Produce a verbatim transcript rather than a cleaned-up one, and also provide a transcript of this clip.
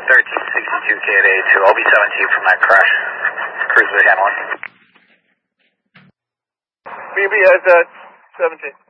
thirteen sixty-two K at A two. I'll be seventeen from that crash. Cruiser handling. B B has that seventeen.